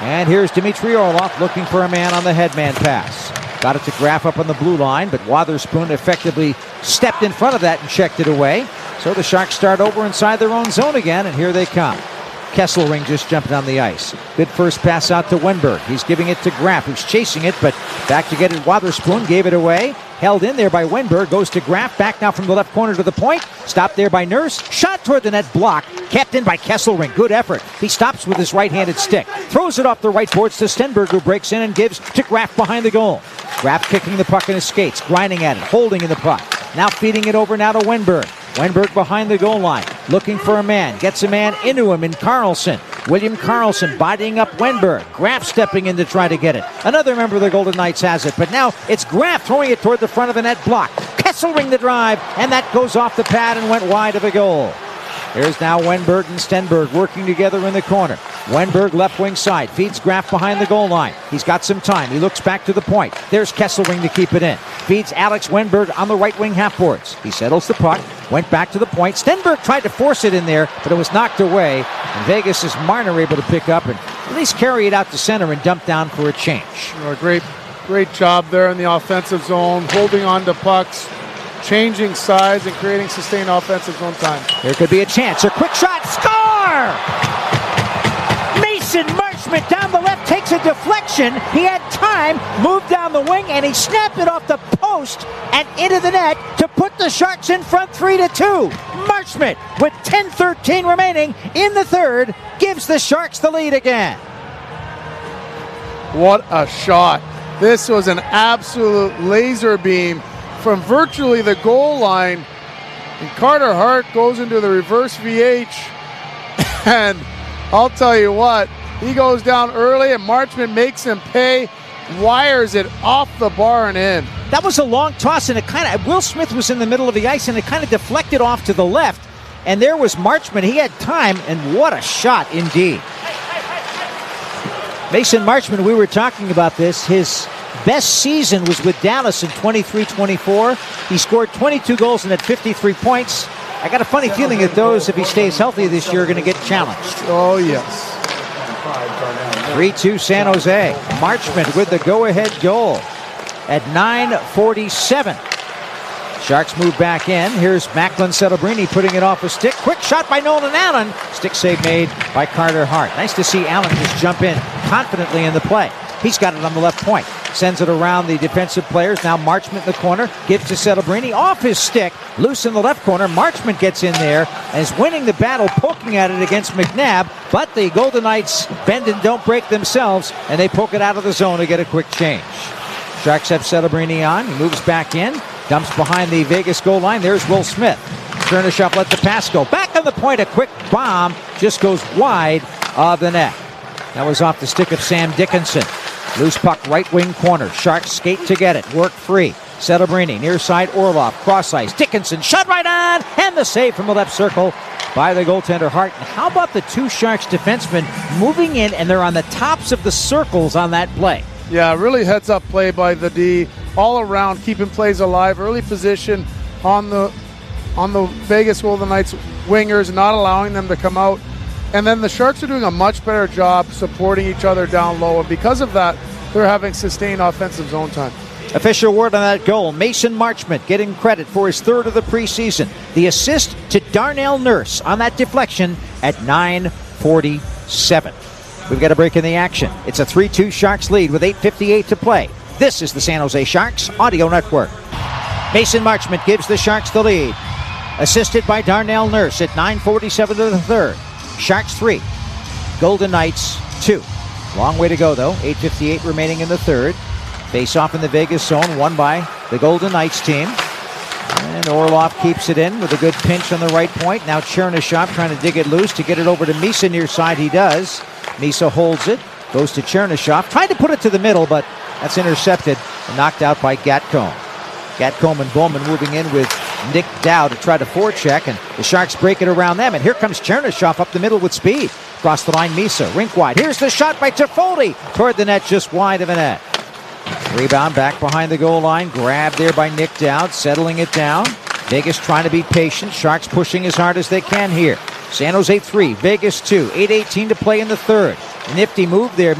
And here's Dmitry Orlov looking for a man on the headman pass. Got it to Graf up on the blue line, but Wotherspoon effectively stepped in front of that and checked it away. So the Sharks start over inside their own zone again, and here they come. Kesselring just jumped on the ice. Good first pass out to Wenberg. He's giving it to Graf, who's chasing it, but back to get it. Wotherspoon gave it away. Held in there by Wenberg. Goes to Graf. Back now from the left corner to the point. Stopped there by Nurse. Shot toward the net, block. Kept in by Kesselring. Good effort. He stops with his right-handed stick. Throws it off the right boards to Stenberg, who breaks in and gives to Graf behind the goal. Graf kicking the puck in his skates. Grinding at it. Holding in the puck. Now feeding it over now to Wenberg. Wenberg behind the goal line, looking for a man. Gets a man into him in Carlson. William Carlson bodying up Wenberg. Graf stepping in to try to get it. Another member of the Golden Knights has it, but now it's Graf throwing it toward the front of the net, block. Kesselring the drive, and that goes off the pad and went wide of the goal. Here's now Wenberg and Stenberg working together in the corner. Wenberg left wing side, feeds Graf behind the goal line. He's got some time. He looks back to the point. There's Kesselring to keep it in. Feeds Alex Wenberg on the right wing half boards. He settles the puck, went back to the point. Stenberg tried to force it in there, but it was knocked away. And Vegas' Marner able to pick up and at least carry it out to center and dump down for a change. Great job there in the offensive zone, holding on to pucks, changing sides and creating sustained offensive zone time. There could be a chance. A quick shot. Score! Mason Marchment down the left takes a deflection. He had time, moved down the wing, and he snapped it off the post and into the net to put the Sharks in front 3-2. Marchment, with 10:13 remaining in the third, gives the Sharks the lead again. What a shot. This was an absolute laser beam from virtually the goal line. And Carter Hart goes into the reverse VH. And I'll tell you what, he goes down early and Marchment makes him pay, wires it off the bar and in. That was a long toss, and it kind of, Will Smith was in the middle of the ice, and it kind of deflected off to the left. And there was Marchment. He had time, and what a shot indeed. Mason Marchment, we were talking about this. His best season was with Dallas in 23-24. He scored 22 goals and had 53 points. I got a funny feeling that those, if he stays healthy this year, are going to get challenged. Oh, yes. 3-2 San Jose. Marchment with the go-ahead goal at 9:47. Sharks move back in. Here's Macklin Celebrini putting it off a stick. Quick shot by Nolan Allen. Stick save made by Carter Hart. Nice to see Allen just jump in confidently in the play. He's got it on the left point. Sends it around the defensive players. Now Marchment in the corner. Gives to Celebrini. Off his stick. Loose in the left corner. Marchment gets in there and is winning the battle, poking at it against McNabb. But the Golden Knights bend and don't break themselves, and they poke it out of the zone to get a quick change. Sharks have Celebrini on. He moves back in. Dumps behind the Vegas goal line. There's Will Smith. Chernyshov let the pass go. Back on the point. A quick bomb. Just goes wide of the net. That was off the stick of Sam Dickinson. Loose puck, right wing corner. Sharks skate to get it. Work free. Celebrini, near side Orlov. Cross ice. Dickinson shot right on. And the save from the left circle by the goaltender Hart. And how about the two Sharks defensemen moving in, and they're on the tops of the circles on that play? Yeah, really heads up play by the D. All around, keeping plays alive. Early position on the Vegas Golden Knights wingers, not allowing them to come out. And then the Sharks are doing a much better job supporting each other down low. And because of that, they're having sustained offensive zone time. Official word on that goal. Mason Marchment getting credit for his third of the preseason. The assist to Darnell Nurse on that deflection at 9:47. We've got a break in the action. It's a 3-2 Sharks lead with 8:58 to play. This is the San Jose Sharks Audio Network. Mason Marchment gives the Sharks the lead. Assisted by Darnell Nurse at 9:47 to the third. Sharks 3, Golden Knights 2. Long way to go, though. 8:58 remaining in the third. Face off in the Vegas zone, won by the Golden Knights team. And Orlov keeps it in with a good pinch on the right point. Now Chernyshov trying to dig it loose to get it over to Misa near side. He does. Misa holds it. Goes to Chernyshov. Tried to put it to the middle, but that's intercepted and knocked out by Gatcomb. Gatcomb and Bowman moving in with Nick Dow to try to forecheck, and the Sharks break it around them. And here comes Chernyshov up the middle with speed. Across the line, Misa, rink wide. Here's the shot by Toffoli toward the net, just wide of a net. Rebound back behind the goal line. Grabbed there by Nick Dowd, settling it down. Vegas trying to be patient. Sharks pushing as hard as they can here. San Jose 3, Vegas 2. 8:18 to play in the third. Nifty move there.